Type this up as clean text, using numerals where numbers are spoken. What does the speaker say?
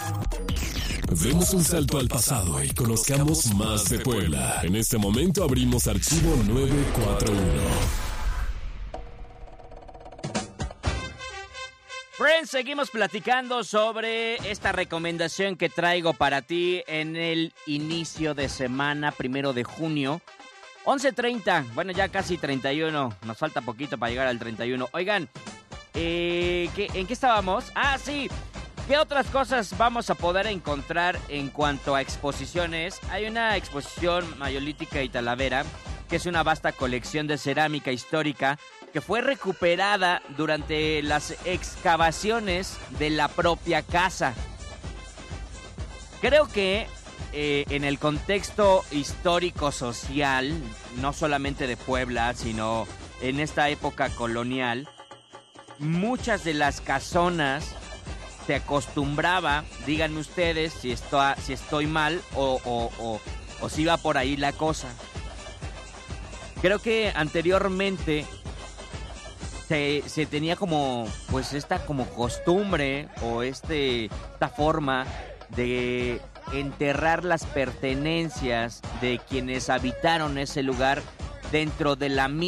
Demos un salto al pasado y conozcamos más de Puebla. En este momento abrimos archivo 941. Friends, seguimos platicando sobre esta recomendación que traigo para ti en el inicio de semana, 1 de junio. 11:30, bueno, ya casi 31, nos falta poquito para llegar al 31. Oigan, ¿en qué estábamos? Ah, sí, ¿qué otras cosas vamos a poder encontrar en cuanto a exposiciones? Hay una exposición mayolítica y talavera, que es una vasta colección de cerámica histórica que fue recuperada durante las excavaciones de la propia casa. Creo que en el contexto histórico-social, no solamente de Puebla, sino en esta época colonial, muchas de las casonas se acostumbraba, díganme ustedes si estoy mal o si va por ahí la cosa. Creo que anteriormente se tenía como, pues esta como costumbre o esta forma de enterrar las pertenencias de quienes habitaron ese lugar dentro de la